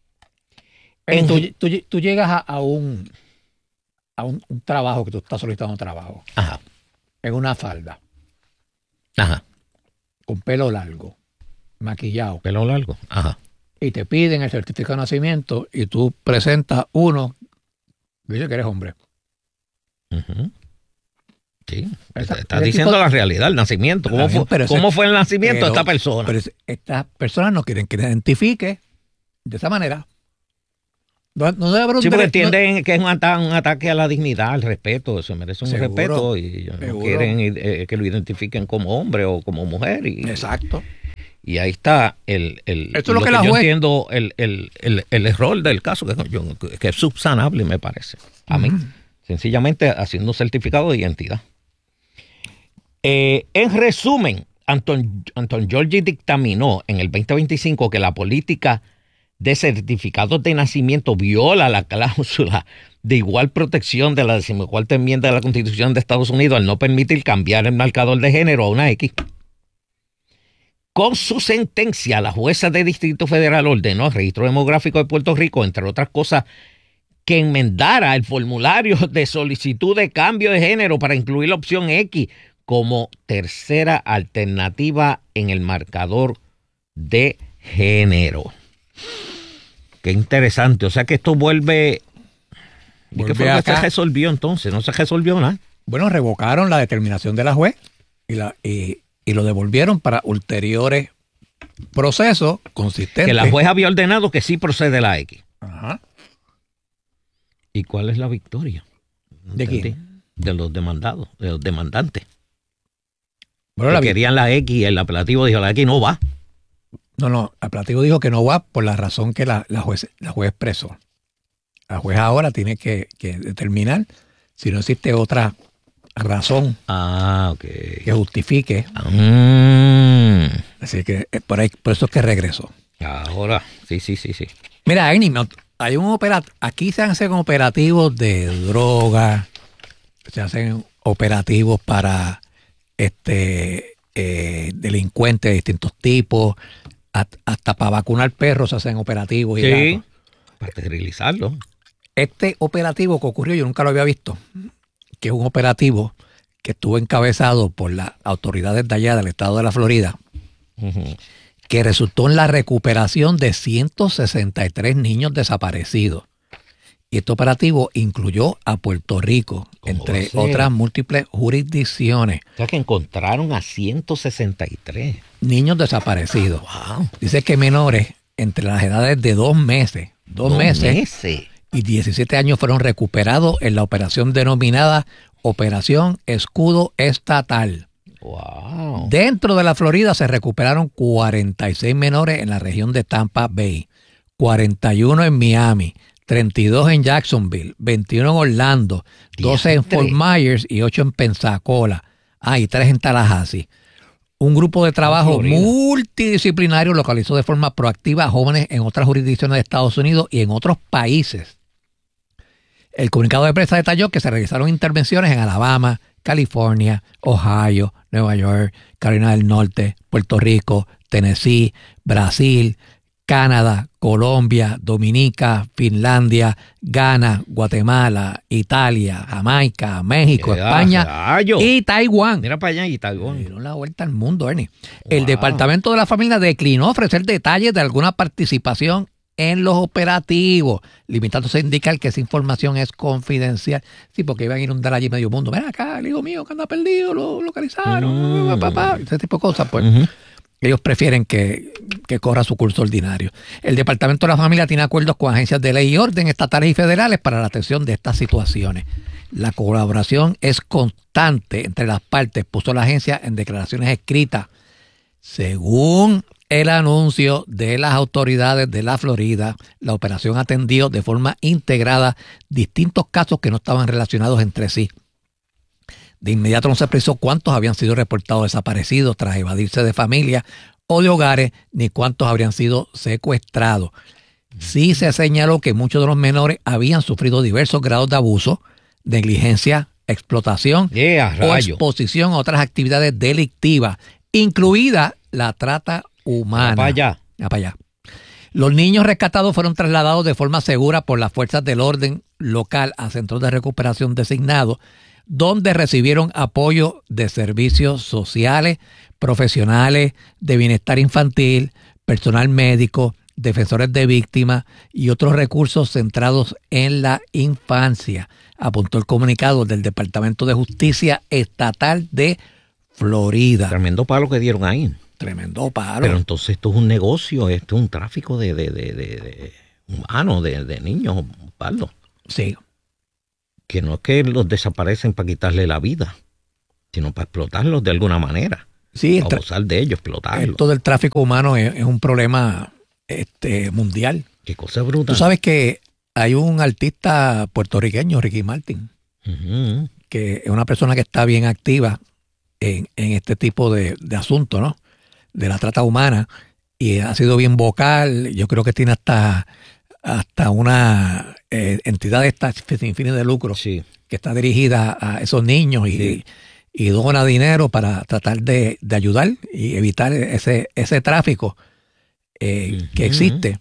eh, en- tú, tú- tú llegas a, a un a un, un trabajo que tú estás solicitando trabajo Ajá, en una falda, ajá. con pelo largo, maquillado, Pelo largo. Ajá. y te piden el certificado de nacimiento y tú presentas uno que dice que eres hombre. Ujú. Sí. Esa- Está- Estás ese diciendo tipo- la realidad, el nacimiento. ¿Cómo, Está bien, fue, pero ese- cómo fue el nacimiento pero- de esta persona? Pero es- estas personas no quieren que te identifique de esa manera. No, no debe haber un Sí, porque derecho- no- entienden que es un, ata- un ataque a la dignidad, al respeto. Se merece un Seguro, respeto y ellos no seguro. quieren eh, que lo identifiquen como hombre o como mujer. Y, Exacto. Y ahí está el, el Esto es lo que la yo juez- entiendo el, el, el, el error del caso, que, yo- que es subsanable, me parece. A mí, sencillamente haciendo un certificado de identidad. Eh, en resumen, Anton, Anton Giorgi dictaminó en el veinte veinticinco que la política de certificados de nacimiento viola la cláusula de igual protección de la decimocuarta enmienda de la Constitución de Estados Unidos al no permitir cambiar el marcador de género a una X. Con su sentencia, la jueza de Distrito Federal ordenó al Registro Demográfico de Puerto Rico, entre otras cosas, que enmendara el formulario de solicitud de cambio de género para incluir la opción X como tercera alternativa en el marcador de género. Qué interesante. O sea que esto vuelve... ¿Y qué fue lo que se resolvió entonces? ¿No se resolvió nada? Bueno, revocaron la determinación de la juez y, la, y, y lo devolvieron para ulteriores procesos consistentes. Que la juez había ordenado que sí procede la X. Ajá. ¿Y cuál es la victoria? ¿De quién? De los demandados, de los demandantes. Bueno, que la querían la X y el apelativo dijo la X no va. No, no, el apelativo dijo que no va por la razón que la, la, juez, la juez expresó. La juez ahora tiene que, que determinar si no existe otra razón ah, okay. que justifique. Mm. Así que por, ahí, por eso es que regresó. Ahora, sí, sí, sí, sí. Mira, Ernie, hay un operativo, aquí se hacen operativos de droga, se hacen operativos para este eh, delincuentes de distintos tipos, hasta para vacunar perros se hacen operativos. Sí, y gatos. Para esterilizarlo. Este operativo que ocurrió, yo nunca lo había visto, que es un operativo que estuvo encabezado por las autoridades de allá del estado de la Florida, uh-huh. que resultó en la recuperación de ciento sesenta y tres niños desaparecidos. Y este operativo incluyó a Puerto Rico, entre otras múltiples jurisdicciones. O sea que encontraron a ciento sesenta y tres niños desaparecidos. Wow. Dice que menores entre las edades de dos meses, dos, dos meses, meses y diecisiete años fueron recuperados en la operación denominada Operación Escudo Estatal. Wow. Dentro de la Florida se recuperaron cuarenta y seis menores en la región de Tampa Bay, cuarenta y uno en Miami, treinta y dos en Jacksonville, veintiuno en Orlando, doce en Fort Myers y ocho en Pensacola. Ah, y tres en Tallahassee. Un grupo de trabajo multidisciplinario localizó de forma proactiva a jóvenes en otras jurisdicciones de Estados Unidos y en otros países. El comunicado de prensa detalló que se realizaron intervenciones en Alabama, California, Ohio, Nueva York, Carolina del Norte, Puerto Rico, Tennessee, Brasil, Canadá, Colombia, Dominica, Finlandia, Ghana, Guatemala, Italia, Jamaica, México, España rayo. y Taiwán. Mira para allá y Taiwán. Dieron la vuelta al mundo, Ernie. Wow. El Departamento de la Familia declinó ofrecer detalles de alguna participación en los operativos, limitándose a indicar que esa información es confidencial. Sí, porque iban a inundar allí medio mundo. Ven acá, el hijo mío que anda perdido, lo localizaron, mm. papá, ese tipo de cosas, pues. Uh-huh. Ellos prefieren que, que corra su curso ordinario. El Departamento de la Familia tiene acuerdos con agencias de ley y orden estatales y federales para la atención de estas situaciones. La colaboración es constante entre las partes, puso la agencia en declaraciones escritas. Según el anuncio de las autoridades de la Florida, la operación atendió de forma integrada distintos casos que no estaban relacionados entre sí. De inmediato no se precisó cuántos habían sido reportados desaparecidos tras evadirse de familias o de hogares, ni cuántos habrían sido secuestrados. Sí se señaló que muchos de los menores habían sufrido diversos grados de abuso, negligencia, explotación yeah, o exposición a otras actividades delictivas, incluida la trata humana. Para allá. para allá. Los niños rescatados fueron trasladados de forma segura por las fuerzas del orden local a centros de recuperación designados, donde recibieron apoyo de servicios sociales, profesionales, de bienestar infantil, personal médico, defensores de víctimas y otros recursos centrados en la infancia, apuntó el comunicado del Departamento de Justicia Estatal de Florida. Tremendo palo que dieron ahí. Tremendo palo. Pero entonces esto es un negocio, esto es un tráfico de, de, de, de, de humanos, de, de niños, Pablo. Sí. Que no es que los desaparecen para quitarle la vida, sino para explotarlos de alguna manera. Sí, para abusar de ellos, explotarlos. Esto del tráfico humano es, es un problema este, mundial. Qué cosa brutal. Tú sabes que hay un artista puertorriqueño, Ricky Martin, uh-huh. que es una persona que está bien activa en, en este tipo de, de asuntos, ¿no? De la trata humana, y ha sido bien vocal. Yo creo que tiene hasta, hasta una eh, entidad de esta sin fines de lucro sí. que está dirigida a esos niños y, sí. y, y dona dinero para tratar de, de ayudar y evitar ese, ese tráfico eh, uh-huh. que existe.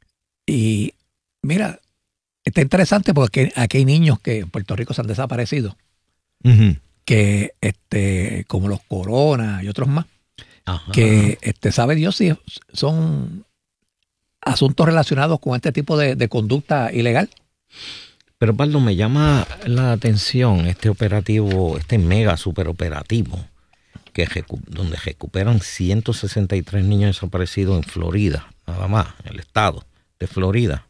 Y mira, está interesante porque aquí hay niños que en Puerto Rico se han desaparecido, uh-huh. que este, como los Corona y otros más, Ajá. que este, sabe Dios si son asuntos relacionados con este tipo de, de conducta ilegal. Pero, Osvaldo, me llama la atención este operativo, este mega superoperativo, que recu- donde recuperan ciento sesenta y tres niños desaparecidos en Florida, nada más, en el estado de Florida,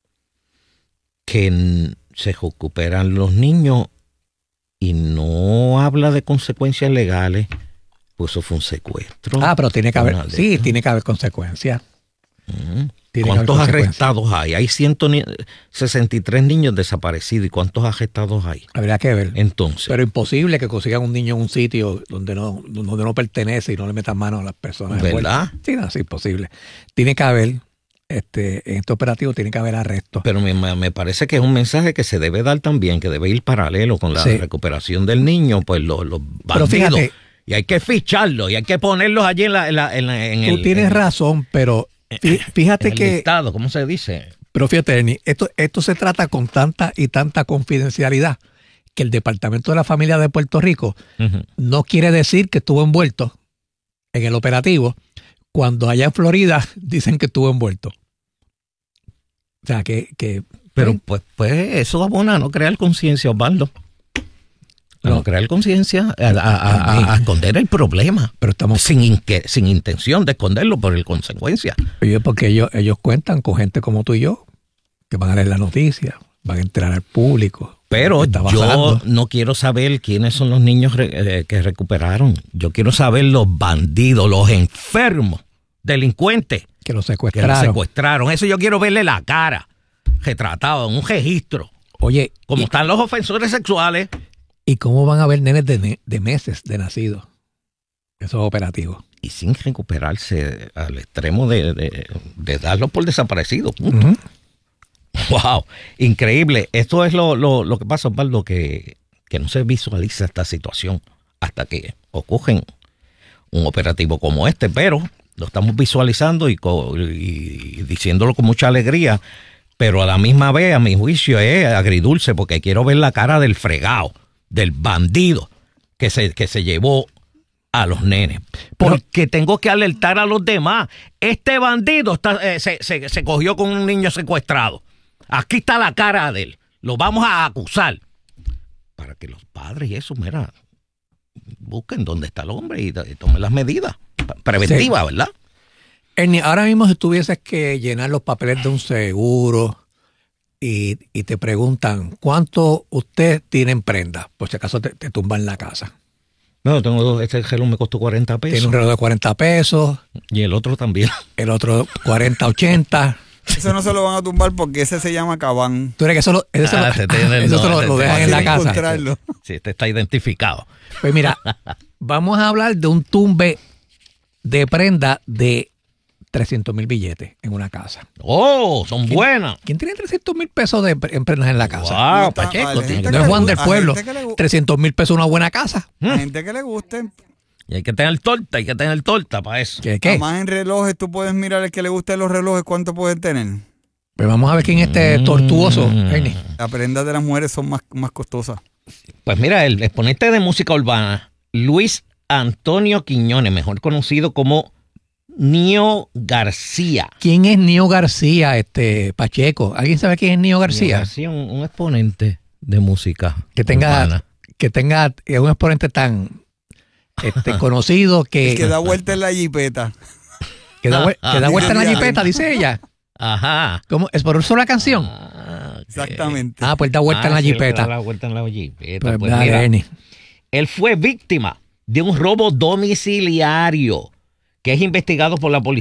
que n- se recuperan los niños y no habla de consecuencias legales, pues eso fue un secuestro. Ah, pero tiene que haber, sí, tiene que haber consecuencias. Mm. ¿Cuántos arrestados hay? Hay ciento sesenta y tres niños desaparecidos. ¿Y cuántos arrestados hay? Habría que ver. Entonces. Pero imposible que consigan un niño en un sitio donde no, donde no pertenece y no le metan mano a las personas. ¿Verdad? Sí, no, es imposible. Tiene que haber, este, en este operativo tiene que haber arrestos. Pero me, me parece que es un mensaje que se debe dar también, que debe ir paralelo con la sí. recuperación del niño, pues los, los bandidos. Pero fíjate, y hay que ficharlos y hay que ponerlos allí en, la, en, la, en, la, en tú el... Tú tienes en, razón, pero... Fíjate el que... listado, ¿cómo se dice? Pero fíjate, Ernie, esto, esto se trata con tanta y tanta confidencialidad que el Departamento de la Familia de Puerto Rico uh-huh. no quiere decir que estuvo envuelto en el operativo cuando allá en Florida dicen que estuvo envuelto. O sea, que... que Pero pues, pues eso da buena, no crear conciencia, Osvaldo. No, no crear conciencia, a, a, a, a esconder el problema, pero estamos sin, inque, sin intención de esconderlo por el consecuencia. Porque ellos, ellos cuentan con gente como tú y yo, que van a leer la noticia, van a entrar al público. Pero yo pasando. no quiero saber quiénes son los niños re, eh, que recuperaron. Yo quiero saber los bandidos, los enfermos, delincuentes. Que los secuestraron. Que los secuestraron. Eso yo quiero verle la cara, retratado en un registro. Oye. Como y, están los ofensores sexuales. ¿Y cómo van a haber nenes de, de meses de nacidos? Esos operativos. Y sin recuperarse al extremo de, de, de darlos por desaparecidos. Punto. Uh-huh. ¡Wow! Increíble. Esto es lo, lo, lo que pasa, Osvaldo, que, que no se visualiza esta situación hasta que ocurre un operativo como este, pero lo estamos visualizando y, y, y diciéndolo con mucha alegría, pero a la misma vez, a mi juicio, es agridulce porque quiero ver la cara del fregado, del bandido que se, que se llevó a los nenes. Porque Pero, tengo que alertar a los demás. Este bandido está, eh, se, se, se cogió con un niño secuestrado. Aquí está la cara de él. Lo vamos a acusar. Para que los padres y eso, mira, busquen dónde está el hombre y, y tomen las medidas preventivas, sí. ¿verdad? Ernie, ahora mismo si tuvieses que llenar los papeles de un seguro... Y, y te preguntan, ¿cuánto usted tiene en prenda? Por si acaso te, te tumban la casa. No, tengo dos, este reloj me costó cuarenta pesos. Tiene un reloj de cuarenta pesos. Y el otro también. El otro cuarenta, ochenta. Eso no se lo van a tumbar porque ese se llama Cabán. ¿Tú crees que eso lo, eso ah, lo, se tiene, eso no, te lo, te lo dejan en la casa? Sí, este está identificado. Pues mira, vamos a hablar de un tumbe de prenda de trescientos mil billetes en una casa. ¡Oh! Son ¿Quién, buenas. ¿Quién tiene trescientos mil pesos de en prendas en la casa? ¡Wow, Pacheco! No es Juan del Pueblo. trescientos mil pesos una buena casa. Hay gente que le guste. Y hay que tener torta, hay que tener torta para eso. ¿Qué? qué? Además en relojes, tú puedes mirar el que le guste los relojes, ¿cuánto pueden tener? Pues vamos a ver quién es este tortuoso, Ernie. Las prendas de las mujeres son más, más costosas. Pues mira, el exponente de música urbana, Luis Antonio Quiñones, mejor conocido como Nio García. ¿Quién es Nio García, este Pacheco? ¿Alguien sabe quién es Nio García? Nio García, un, un exponente de música que tenga urbana. que tenga un exponente tan este, conocido que el que da vuelta en la jipeta. Que da, que da vuelta en la jipeta, dice ella. Ajá. ¿Cómo? ¿Es por eso la canción? Ah, okay. Exactamente. Ah, pues da vuelta ah, en la sí, jipeta. Da la vuelta en la jipeta. Pues, pues dale, mira, Ernie. Él fue víctima de un robo domiciliario que es investigado por la policía.